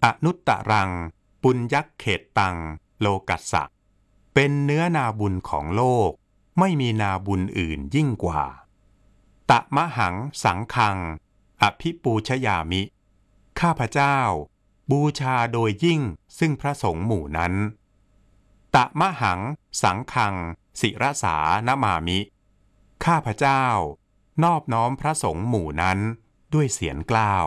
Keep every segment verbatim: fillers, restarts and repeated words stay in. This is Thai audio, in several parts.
อนุตตรังปุญญักเขตตังโลกัสสะเป็นเนื้อนาบุญของโลกไม่มีนาบุญอื่นยิ่งกว่าตะมะหังสังฆังอภิปูชยามิข้าพเจ้าบูชาโดยยิ่งซึ่งพระสงฆ์หมู่นั้นตะมะหังสังฆังศิรสานมามิข้าพเจ้านอบน้อมพระสงฆ์หมู่นั้นด้วยเสียงกล้าว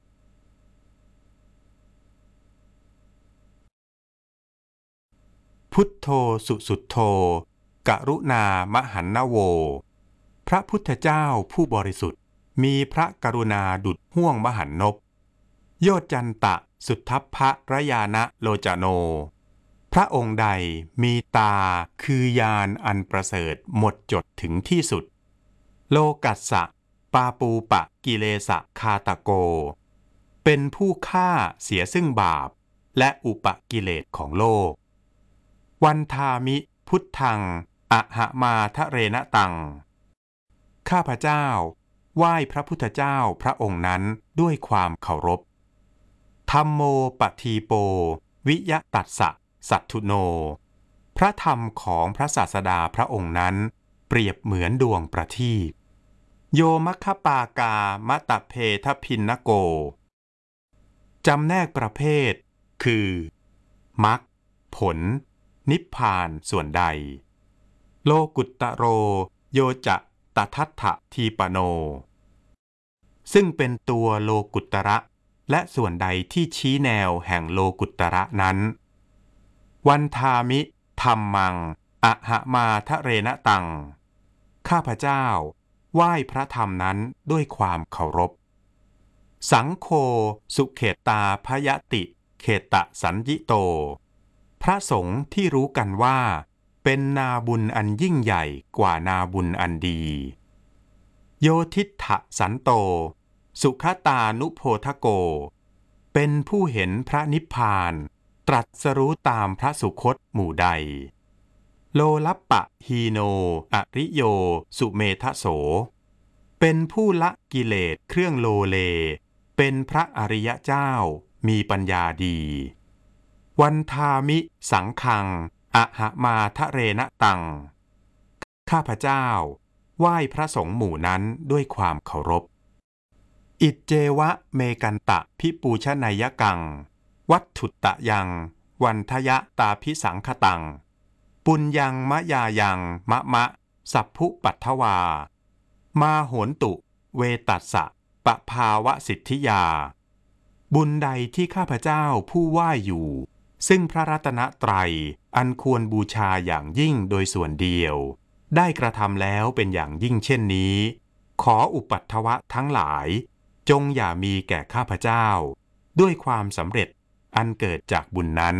พุทโธสุสุทโธกรุณามหันนโวพระพุทธเจ้าผู้บริสุทธิ์มีพระกรุณาดุจห้วงมหันนพโยจันตะสุทธัพพะระยานะโลจโนพระองค์ใดมีตาคือยานอันประเสริฐหมดจดถึงที่สุดโลกัสสะปาปูปะกิเลสะคาตโกเป็นผู้ฆ่าเสียซึ่งบาปและอุปกิเลสของโลกวันทามิพุทธังอะหะมาทะเรณตังข้าพเจ้าไหว้พระพุทธเจ้าพระองค์นั้นด้วยความเคารพธัมโมปทีโปวิยตัสสะสัทธุโนพระธรรมของพระศาสดาพระองค์นั้นเปรียบเหมือนดวงประทีปโยมัคคปากามะตะเพทพินนโกจำแนกประเภทคือมรรคผลนิพพานส่วนใดโลกุตตโรโยจะตทัฏฐทีปโนซึ่งเป็นตัวโลกุตระและส่วนใดที่ชี้แนวแห่งโลกุตระนั้นวันทามิธัมมังอะหะมาทะเรณตังข้าพเจ้าไหว้พระธรรมนั้นด้วยความเคารพสังโฆสุเขตาพยติเขตะสัญญิโตพระสงฆ์ที่รู้กันว่าเป็นนาบุญอันยิ่งใหญ่กว่านาบุญอันดีโยทิฏฐสันโตสุขตานุโพธโกเป็นผู้เห็นพระนิพพานตรัสรู้ตามพระสุคตหมู่ใดโลลัปปะฮีโนอริโยสุเมทโสเป็นผู้ละกิเลสเครื่องโลเลเป็นพระอริยเจ้ามีปัญญาดีวันทามิสังฆังอะหะมาทะเรณตังข้าพเจ้าไหว้พระสงฆ์หมู่นั้นด้วยความเคารพอิจเจวะเมกันตะพิปูชนายกังวัตถุตะยังวันทยะตาพิสังคตังปุญญังมะยายังมะมะสัพพุปัทถวามาโหนตุเวตัสสะปะภาวะสิทธิยาบุญใดที่ข้าพเจ้าผู้ไหว้อยู่ซึ่งพระรัตนตรัยอันควรบูชาอย่างยิ่งโดยส่วนเดียวได้กระทำแล้วเป็นอย่างยิ่งเช่นนี้ขออุปัฏฐวะทั้งหลายจงอย่ามีแก่ข้าพเจ้าด้วยความสำเร็จอันเกิดจากบุญนั้น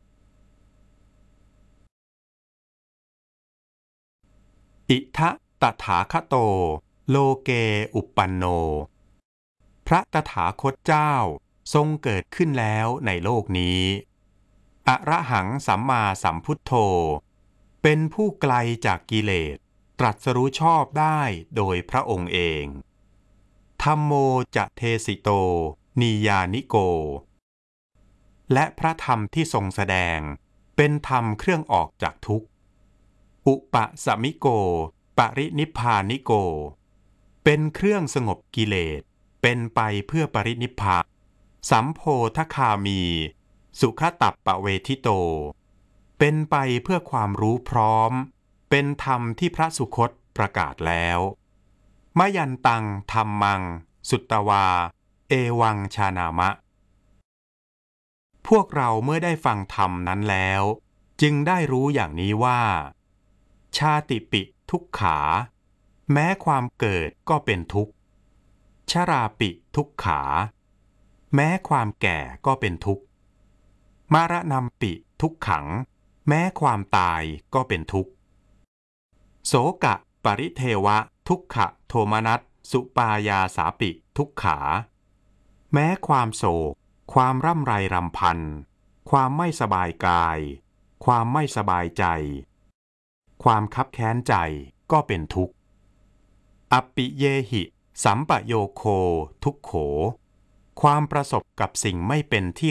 อิทะตถาคโตโลเกอุปปันโนพระตถาคตเจ้าทรงเกิดขึ้นแล้วในโลกนี้อระหังสัมมาสัมพุทโธเป็นผู้ไกลจากกิเลสตรัสรู้ชอบได้โดยพระองค์เองธัมโมจะเทสิโตนียานิโกและพระธรรมที่ทรงแสดงเป็นธรรมเครื่องออกจากทุกข์อุปสมิโกปรินิพพานิโกเป็นเครื่องสงบกิเลสเป็นไปเพื่อปรินิพพานสัมโพธคามีสุขตัปปเวทิโตเป็นไปเพื่อความรู้พร้อมเป็นธรรมที่พระสุคตประกาศแล้วมยันตังธัมมังสุตตวาเอวังชานามะพวกเราเมื่อได้ฟังธรรมนั้นแล้วจึงได้รู้อย่างนี้ว่าชาติปิทุกขาแม้ความเกิดก็เป็นทุกข์ชราปิทุกขาแม้ความแก่ก็เป็นทุกข์มรณัมปิทุกขังแม้ความตายก็เป็นทุกข์โสกะปริเทวะทุกขะโทมนัสสุปายาสาปิทุกขาแม้ความโศกความร่ำไรรำพันความไม่สบายกายความไม่สบายใจความคับแค้นใจก็เป็นทุกข์อัปปิเยหิสัมปโยโคทุกโขความประสบกับสิ่งไม่เป็นที่